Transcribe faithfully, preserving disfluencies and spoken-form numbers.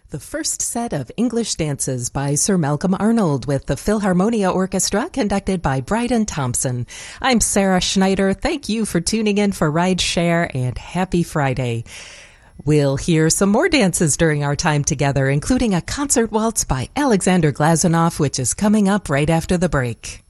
The first set of English dances by Sir Malcolm Arnold with the Philharmonia Orchestra conducted by Bryden Thompson. I'm Sarah Schneider. Thank you for tuning in for Ride Share and happy Friday. We'll hear some more dances during our time together, including a concert waltz by Alexander Glazunov, which is coming up right after the break.